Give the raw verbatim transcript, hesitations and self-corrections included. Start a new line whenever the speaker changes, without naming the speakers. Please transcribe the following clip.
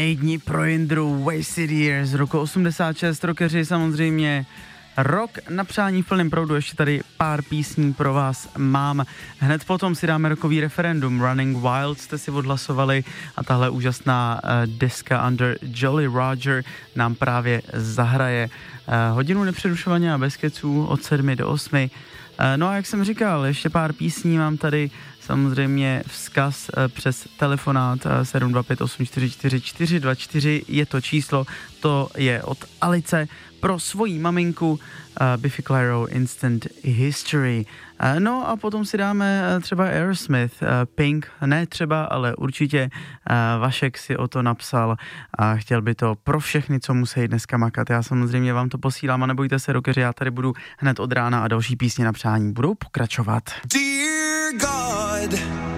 Made Me pro Jindru, Wasted Years z roku osmdesát šest, rockeři samozřejmě. Rok na přání v plném proudu, ještě tady pár písní pro vás mám. Hned potom si dáme rokový referendum. Running Wild jste si odhlasovali a tahle úžasná uh, deska Under Jolly Roger nám právě zahraje uh, hodinu nepřerušovaně a bez keců od sedmi do osmi. Uh, no a jak jsem říkal, ještě pár písní mám tady, samozřejmě vzkaz uh, přes telefonát uh, sedm dva pět osm čtyři čtyři čtyři dva čtyři je to číslo, to je od Alice pro svoji maminku uh, Biffy Clyro Instant History. Uh, no a potom si dáme uh, třeba Aerosmith, uh, Pink, ne třeba, ale určitě uh, Vašek si o to napsal a chtěl by to pro všechny, co musí dneska makat. Já samozřejmě vám to posílám a nebojte se, rockeři, já tady budu hned od rána a další písně na přání budou pokračovat.
Dear God.